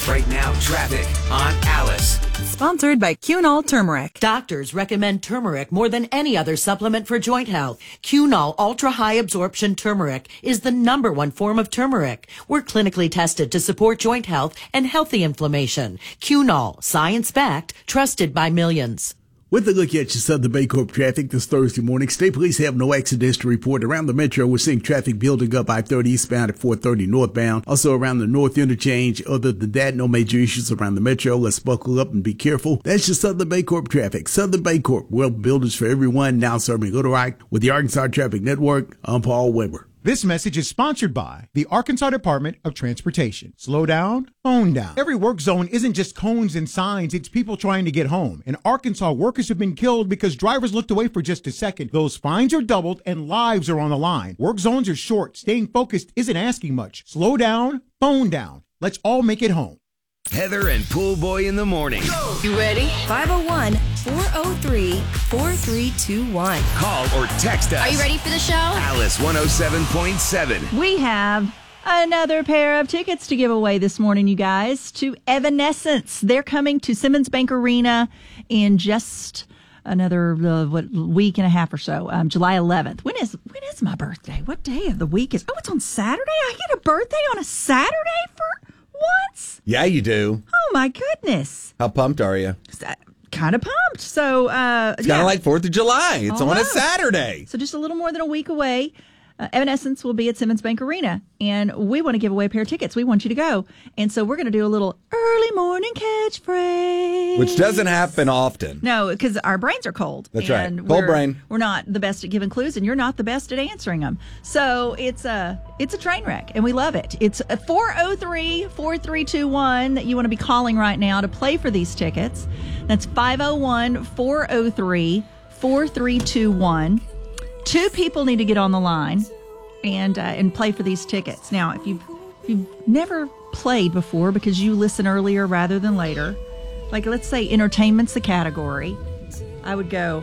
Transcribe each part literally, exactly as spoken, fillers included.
Right now, traffic on Alice. Sponsored by Cunol Turmeric. Doctors recommend turmeric more than any other supplement for joint health. Cunol Ultra High Absorption Turmeric is the number one form of turmeric. We're clinically tested to support joint health and healthy inflammation. Cunol, science-backed, trusted by millions. With a look at your Southern Baycorp traffic this Thursday morning, state police have no accidents to report. Around the metro, we're seeing traffic building up I thirty eastbound at four thirty northbound. Also around the north interchange. Other than that, no major issues around the metro. Let's buckle up and be careful. That's your Southern Baycorp traffic. Southern Baycorp, well builders for everyone, now serving Little Rock. With the Arkansas Traffic Network, I'm Paul Weber. This message is sponsored by the Arkansas Department of Transportation. Slow down, phone down. Every work zone isn't just cones and signs, it's people trying to get home. In Arkansas, workers have been killed because drivers looked away for just a second. Those fines are doubled and lives are on the line. Work zones are short. Staying focused isn't asking much. Slow down, phone down. Let's all make it home. Heather and Pool Boy in the morning. You ready? five oh one, four oh three, four three two one. Call or text us. Are you ready for the show? Alice one oh seven point seven. We have another pair of tickets to give away this morning, you guys, to Evanescence. They're coming to Simmons Bank Arena in just another uh, what week and a half or so, um, July eleventh. When is when is my birthday? What day of the week is? Oh, it's on Saturday. I get a birthday on a Saturday for once. Yeah, you do. Oh my goodness! How pumped are you? Kind of pumped. So uh, it's yeah. kind of like Fourth of July. It's Oh, on wow. a Saturday. So just a little more than a week away. Uh, Evanescence will be at Simmons Bank Arena, and we want to give away a pair of tickets. We want you to go. And so we're going to do a little early morning catchphrase. Which doesn't happen often. No, because our brains are cold. That's and right. Cold we're, brain. We're not the best at giving clues, and you're not the best at answering them. So it's a, it's a train wreck, and we love it. It's four oh three, four three two one that you want to be calling right now to play for these tickets. That's five oh one, four oh three, four three two one. Two people need to get on the line and uh, and play for these tickets. Now, if you've, if you've never played before because you listen earlier rather than later, like let's say entertainment's the category, I would go,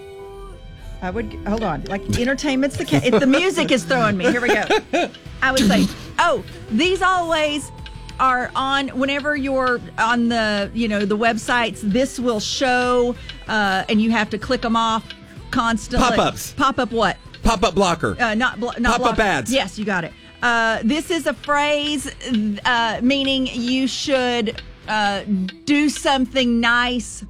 I would, hold on, like entertainment's the ca- if the music is throwing me, here we go. I would say, oh, these always are on whenever you're on the, you know, the websites, this will show uh, and you have to click them off constantly. Pop-ups. Pop-up what? Pop-up blocker. Uh, not blo- not Pop-up block- ads. Yes, you got it. Uh, this is a phrase uh, meaning you should uh, do something nice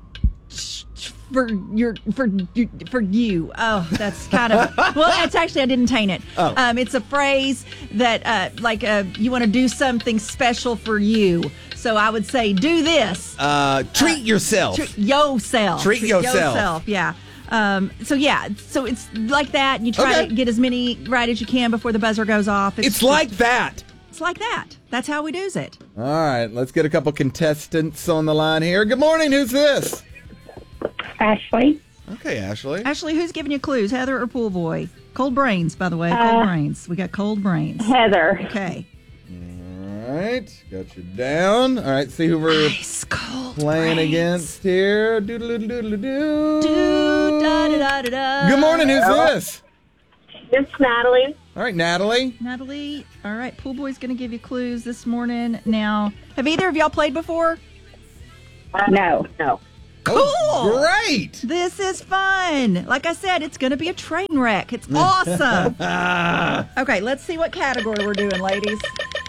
for your for for you. Oh, that's kind of well. That's actually I didn't taint it. Oh. Um, it's a phrase that uh, like uh, you want to do something special for you. So I would say, do this. Uh, treat Uh, yourself. Treat yourself. Treat yourself. yourself. Yeah. Um, so yeah, so it's like that. You try Okay. to get as many right as you can before the buzzer goes off. It's like that. It's like that. That's how we do it. All right, let's get a couple contestants on the line here. Good morning. Who's this? Ashley. Okay, Ashley. Ashley, who's giving you clues? Heather or Pool Boy? Cold brains, by the way. Cold Uh, brains. We got cold brains. Heather. Okay. All right, got you down. All right, see who we're Ice cold playing brains. against here. Doodle-doodle-doodle-doo. Do, da, da, da, da, da. Good morning. Who's this? It's Natalie. All right, Natalie. Natalie. All right, Pool Boy's going to give you clues this morning. Now, have either of y'all played before? Uh, no, no. Cool. Oh, great. This is fun. Like I said, it's going to be a train wreck. It's awesome. Okay, let's see what category we're doing, ladies.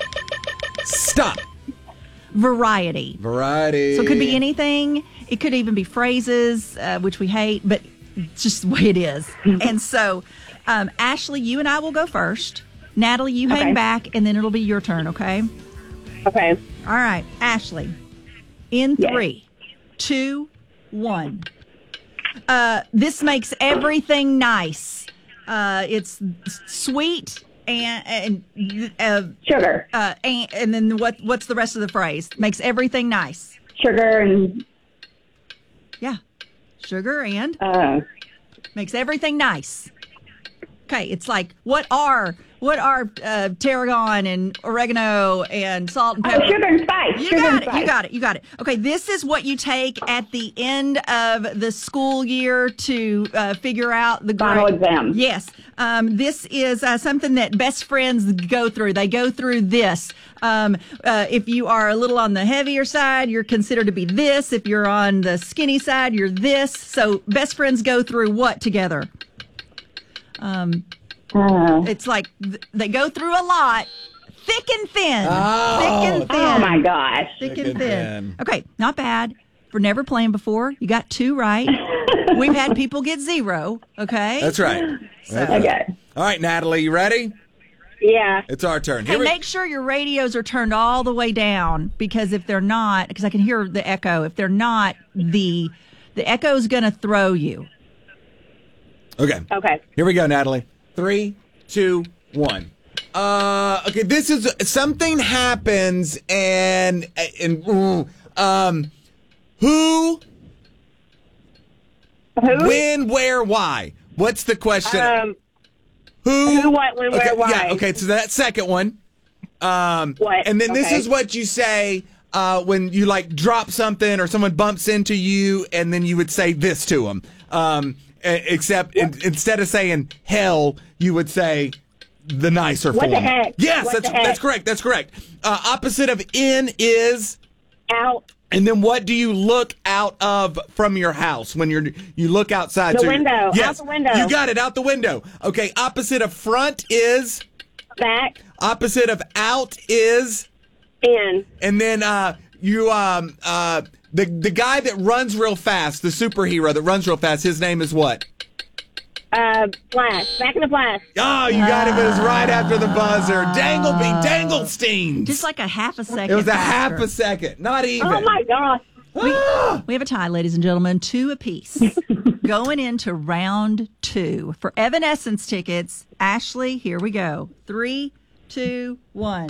Stop. Variety. Variety. So it could be anything. It could even be phrases, uh, which we hate, but it's just the way it is. And so, um, Ashley, you and I will go first. Natalie, you Okay. hang back, and then it'll be your turn, okay? Okay. All right, Ashley. In Yes. three, two, one. Uh, this makes everything nice. Uh, it's sweet and and uh, Sugar. uh, and, and then what? What's the rest of the phrase? Makes everything nice. Sugar and Yeah, sugar and uh, makes everything nice. Okay, it's like what are what are uh, tarragon and oregano and salt and pepper? Oh, sugar and spice. You sugar got and it. spice. You got it. You got it. Okay, this is what you take at the end of the school year to uh, figure out the grade. Final exam. Yes. Um, this is uh, something that best friends go through. They go through this. Um, uh, if you are a little on the heavier side, you're considered to be this. If you're on the skinny side, you're this. So best friends go through what together? Um, Uh, it's like th- they go through a lot. Thick and thin. Oh. Thick and thin. oh, my gosh. Thick, Thick and and thin. thin. Okay, not bad. For never playing before, you got two right. We've had people get zero. Okay. That's right. So, That's right. Okay. All right, Natalie, you ready? Yeah. It's our turn. Hey, Here we- make sure your radios are turned all the way down, because if they're not, because I can hear the echo. If they're not, the the echo's going to throw you. Okay. Okay. Here we go, Natalie. Three, two, one. Uh, okay, this is something happens and and mm, um, who, Who? when, where, why? What's the question? Um, who, who, what, when, where, okay, why? Yeah. Okay. So that second one. Um, What? And then this Okay. is what you say uh, when you like drop something or someone bumps into you, and then you would say this to them. Um, e- except in, instead of saying hell, you would say the nicer What form. the heck? Yes, What that's the heck? that's correct. That's correct. Uh, opposite of in is. Out. And then what do you look out of from your house when you're you look outside? The So you're- window. Yes, Out the window. You got it. Out the window. Okay. Opposite of front is. Back. Opposite of out is. In. And then uh, you um uh the the guy that runs real fast, the superhero that runs real fast. His name is what? Uh, flash. Back in the flash. Oh, you got it. It was right after the buzzer. Dangleby, Danglestein. Just like a half a second. It was a faster. half a second. Not even. Oh, my gosh. Ah! We have a tie, ladies and gentlemen, two apiece. Going into round two. For Evanescence tickets, Ashley, here we go. Three, two, one.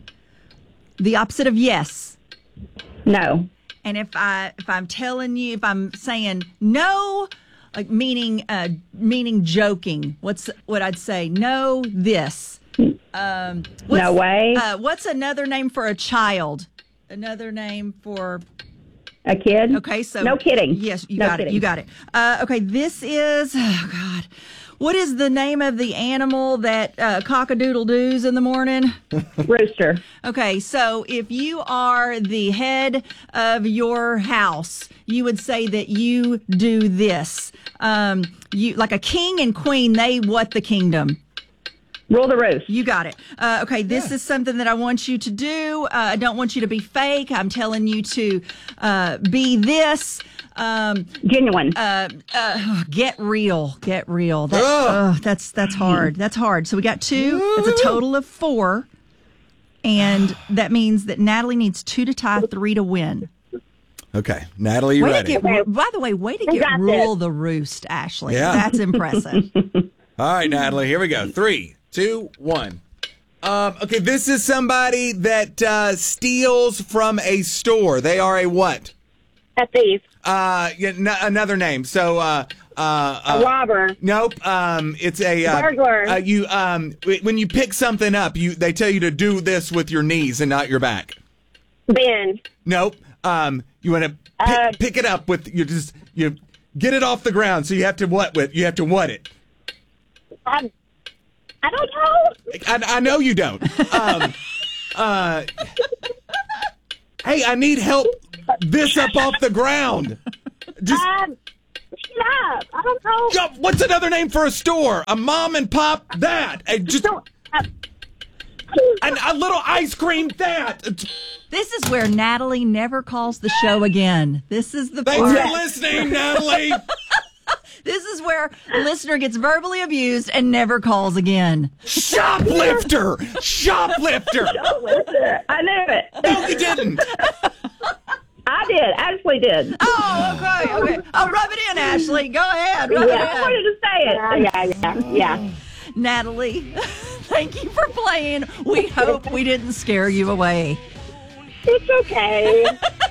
The opposite of yes. No. And if I if I'm telling you, if I'm saying no, like meaning uh meaning joking, what's what I'd say? No, this. Um what's, No way. Uh, what's another name for a child? Another name for A kid? Okay, so No kidding. Yes, you No got it. kidding. You got it. Uh, okay, this is oh god, what is the name of the animal that uh, cock-a-doodle doos in the morning? Rooster. Okay, so if you are the head of your house, you would say that you do this. Um, you like a king and queen. They what the kingdom. Rule the roost. You got it. Uh, okay, this is something that I want you to do. Uh, I don't want you to be fake. I'm telling you to uh, be this. Um, Genuine. uh, uh, get real. Get real. That, Ugh. oh, that's that's hard. That's hard. So we got two. That's a total of four. And that means that Natalie needs two to tie, three to win. Okay, Natalie, you Way ready? to get, by the way, way to I get got rule this. the roost, Ashley. Yeah. That's impressive. All right, Natalie, here we go. Three, two, one. Um, okay, this is somebody that uh, steals from a store. They are a what? A thief. Uh, yeah, n- another name. So, uh, uh, uh, A robber. Nope. Um, it's a uh, Burglar. Uh, you um, w- when you pick something up, you they tell you to do this with your knees and not your back. Ben. Nope. Um, you want to pick, Uh, pick it up with you just you get it off the ground. So you have to what with you have to what it. I, I don't know. I, I know you don't. Um, uh, hey, I need help. This up off the ground. Just Um, shut up. I don't know. Yo, what's another name for a store? A mom and pop that. A, just Don't, uh, an, a little ice cream that. It's- This is where Natalie never calls the show again. This is the Thanks part. for listening, Natalie. This is where the listener gets verbally abused and never calls again. Shoplifter, shoplifter. I knew it. No, you didn't. I did. Ashley did. Oh, okay, okay. I'll rub it in, Ashley. Go ahead. Rub Yeah, I it wanted in. to say it. Yeah, yeah, yeah. Natalie, thank you for playing. We hope we didn't scare you away. It's okay.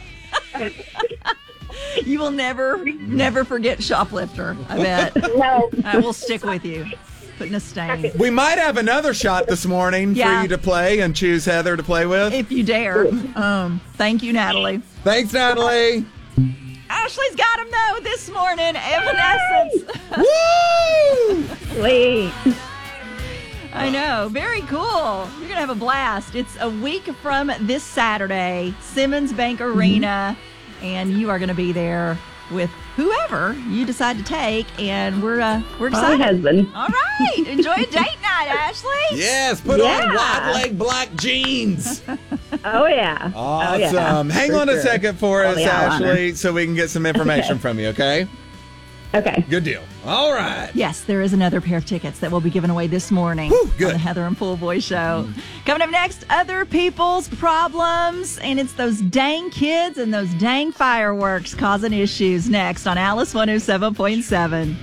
You will never, never forget shoplifter, I bet. No. I will stick with you. putting a stain. We might have another shot this morning Yeah. for you to play and choose Heather to play with. If you dare. Um, thank you, Natalie. Thanks, Natalie. Ashley's got him, though, this morning. Evanescence. Woo! Sweet. I know. Very cool. You're going to have a blast. It's a week from this Saturday, Simmons Bank Arena, and you are going to be there with whoever you decide to take, and we're uh, we're My excited. husband. All right. Enjoy a date night, Ashley. Yes, put Yeah. on wide leg black jeans. Oh, yeah. Awesome. Oh, yeah. Hang For on a sure. second for All us, the eyeliner. Ashley, so we can get some information from you, okay? Okay. Good deal. All right. Yes, there is another pair of tickets that will be given away this morning Whew, good. on the Heather and Pool Boy Show. Coming up next, other people's problems, and it's those dang kids and those dang fireworks causing issues next on Alice one oh seven point seven.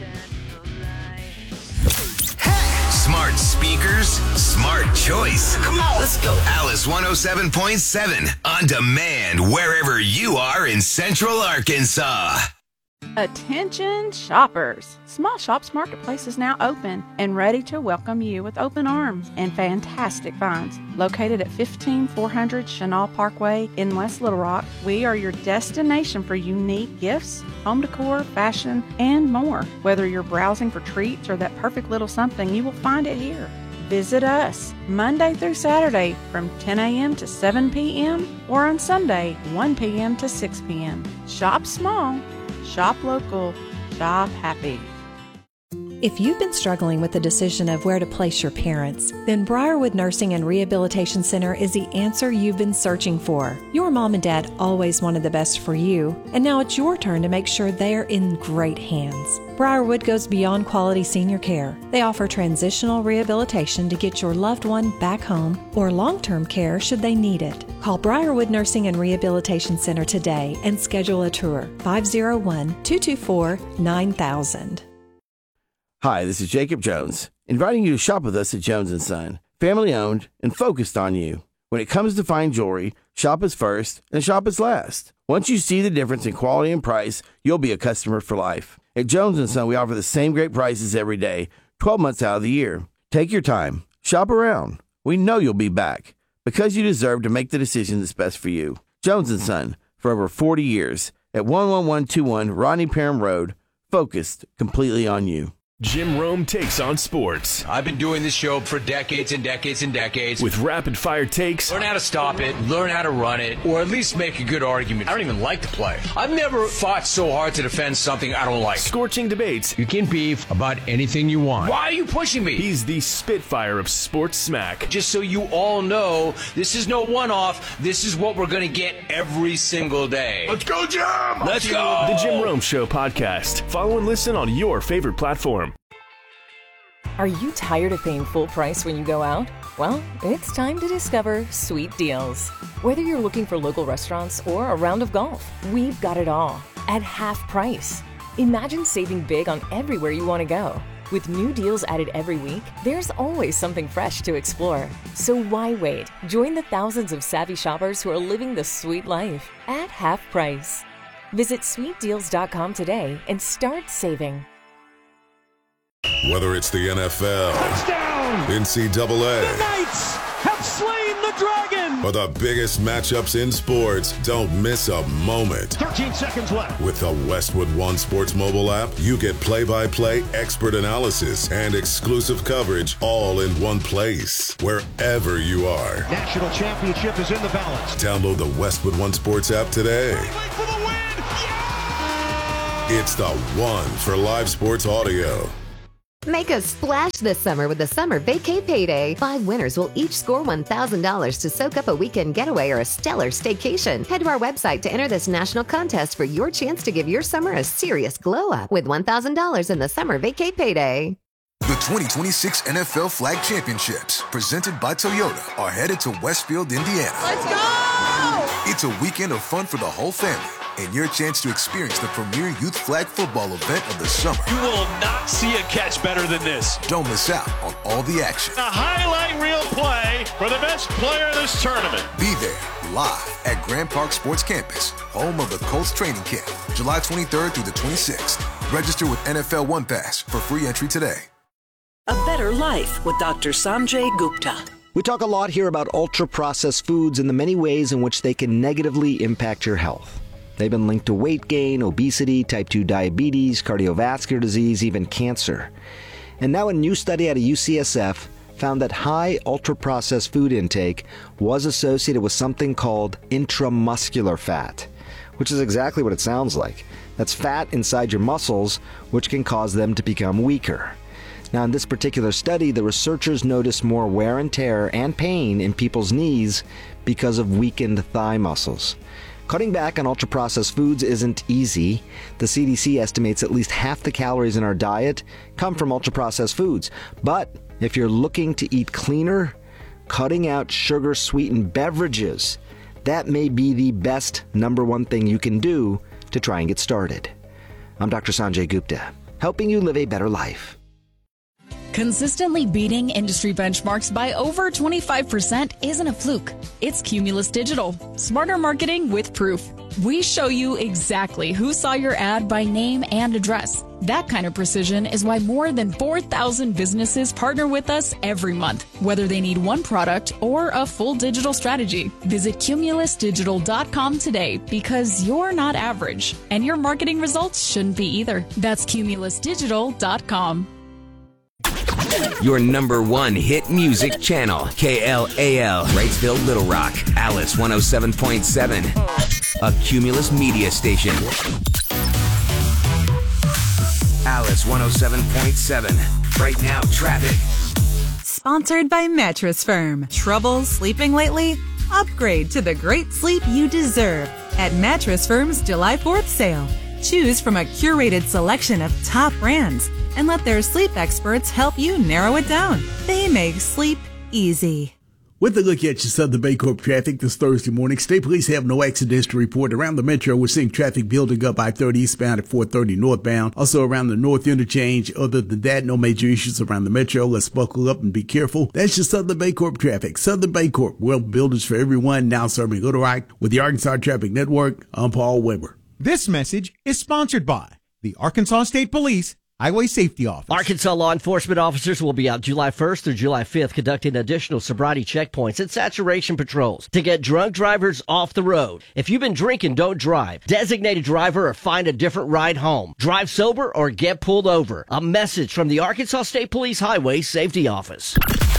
Smart speakers, smart choice. Come on, let's go. Alice one oh seven point seven on demand wherever you are in Central Arkansas. Attention shoppers! Small Shops Marketplace is now open and ready to welcome you with open arms and fantastic finds. Located at fifteen four hundred Chenal Parkway in West Little Rock, we are your destination for unique gifts, home decor, fashion, and more. Whether you're browsing for treats or that perfect little something, you will find it here. Visit us Monday through Saturday from ten a.m. to seven p.m. or on Sunday one p.m. to six p.m. Shop small. Shop local, shop happy. If you've been struggling with the decision of where to place your parents, then Briarwood Nursing and Rehabilitation Center is the answer you've been searching for. Your mom and dad always wanted the best for you, and now it's your turn to make sure they're in great hands. Briarwood goes beyond quality senior care. They offer transitional rehabilitation to get your loved one back home or long-term care should they need it. Call Briarwood Nursing and Rehabilitation Center today and schedule a tour. five oh one, two two four, nine thousand. Hi, this is Jacob Jones, inviting you to shop with us at Jones and Son. Family owned and focused on you. When it comes to fine jewelry, shop us first and shop us last. Once you see the difference in quality and price, you'll be a customer for life. At Jones and Son, we offer the same great prices every day, twelve months out of the year. Take your time. Shop around. We know you'll be back because you deserve to make the decision that's best for you. Jones and Son, for over forty years, at one one one two one Rodney Parham Road, focused completely on you. Jim Rome takes on sports. I've been doing this show for decades and decades and decades. With rapid-fire takes. Learn how to stop it, learn how to run it, or at least make a good argument. I don't even like the play. I've never fought so hard to defend something I don't like. Scorching debates. You can beef about anything you want. Why are you pushing me? He's the Spitfire of sports smack. Just so you all know, this is no one-off. This is what we're going to get every single day. Let's go, Jim! Let's go! The Jim Rome Show podcast. Follow and listen on your favorite platform. Are you tired of paying full price when you go out? Well, it's time to discover Sweet Deals. Whether you're looking for local restaurants or a round of golf, we've got it all at half price. Imagine saving big on everywhere you want to go. With new deals added every week, there's always something fresh to explore. So why wait? Join the thousands of savvy shoppers who are living the sweet life at half price. Visit sweet deals dot com today and start saving. Whether it's the N F L, touchdown, N C double A, the Knights have slain the dragon, or the biggest matchups in sports, don't miss a moment. thirteen seconds left. With the Westwood One Sports mobile app, you get play-by-play expert analysis and exclusive coverage all in one place, wherever you are. National championship is in the balance. Download the Westwood One Sports app today. For the win. Yeah! It's the one for live sports audio. Make a splash this summer with the Summer Vacay Payday. Five winners will each score one thousand dollars to soak up a weekend getaway or a stellar staycation. Head to our website to enter this national contest for your chance to give your summer a serious glow up with one thousand dollars in the Summer Vacay Payday. The twenty twenty-six N F L Flag Championships, presented by Toyota, are headed to Westfield, Indiana. Let's go! It's a weekend of fun for the whole family and your chance to experience the premier youth flag football event of the summer. You will not see a catch better than this. Don't miss out on all the action. A highlight reel play for the best player of this tournament. Be there live at Grand Park Sports Campus, home of the Colts training camp, July twenty-third through the twenty-sixth. Register with N F L One Pass for free entry today. A Better Life with Doctor Sanjay Gupta. We talk a lot here about ultra-processed foods and the many ways in which they can negatively impact your health. They've been linked to weight gain, obesity, type two diabetes, cardiovascular disease, even cancer. And now a new study out of U C S F found that high ultra-processed food intake was associated with something called intramuscular fat, which is exactly what it sounds like. That's fat inside your muscles, which can cause them to become weaker. Now, in this particular study, the researchers noticed more wear and tear and pain in people's knees because of weakened thigh muscles. Cutting back on ultra-processed foods isn't easy. The C D C estimates at least half the calories in our diet come from ultra-processed foods. But if you're looking to eat cleaner, cutting out sugar-sweetened beverages, that may be the best number one thing you can do to try and get started. I'm Doctor Sanjay Gupta, helping you live a better life. Consistently beating industry benchmarks by over twenty-five percent isn't a fluke. It's Cumulus Digital. Smarter marketing with proof. We show you exactly who saw your ad by name and address. That kind of precision is why more than four thousand businesses partner with us every month, whether they need one product or a full digital strategy. Visit cumulus digital dot com today because you're not average, and your marketing results shouldn't be either. That's cumulus digital dot com. Your number one hit music channel, K L A L, Wrightsville, Little Rock, Alice one oh seven point seven, a Cumulus media station. Alice one oh seven point seven, right now, traffic. Sponsored by Mattress Firm. Trouble sleeping lately? Upgrade to the great sleep you deserve at Mattress Firm's July fourth sale. Choose from a curated selection of top brands and let their sleep experts help you narrow it down. They make sleep easy. With a look at your Southern Baycorp traffic this Thursday morning, state police have no accidents to report. Around the metro, we're seeing traffic building up I thirty eastbound at four thirty northbound. Also around the north interchange. Other than that, no major issues around the metro. Let's buckle up and be careful. That's your Southern Baycorp traffic. Southern Baycorp, well, builders for everyone, now serving Little Rock. With the Arkansas Traffic Network, I'm Paul Weber. This message is sponsored by the Arkansas State Police Highway Safety Office. Arkansas law enforcement officers will be out July first through July fifth conducting additional sobriety checkpoints and saturation patrols to get drunk drivers off the road. If you've been drinking, don't drive. Designate a driver or find a different ride home. Drive sober or get pulled over. A message from the Arkansas State Police Highway Safety Office.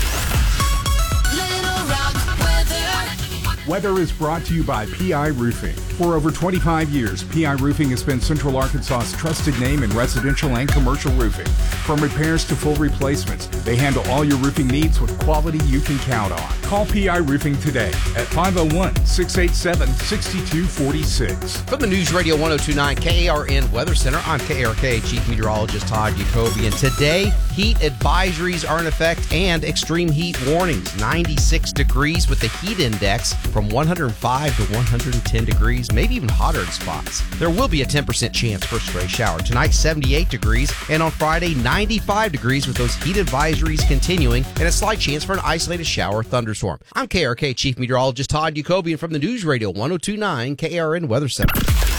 Weather is brought to you by P I Roofing. For over twenty-five years, P I Roofing has been Central Arkansas's trusted name in residential and commercial roofing. From repairs to full replacements, they handle all your roofing needs with quality you can count on. Call P I Roofing today at five oh one, six eight seven, six two four six. From the News Radio one oh two point nine K A R N Weather Center, I'm K A R K Chief Meteorologist Todd Jacobian. Today, heat advisories are in effect and extreme heat warnings. ninety-six degrees with the heat index from one hundred five to one hundred ten degrees, maybe even hotter in spots. There will be a ten percent chance for a stray shower. Tonight, seventy-eight degrees, and on Friday, ninety-five degrees with those heat advisories continuing and a slight chance for an isolated shower or thunderstorm. I'm K A R K Chief Meteorologist Todd Jacobian from the News Radio one oh two point nine K A R N Weather Center.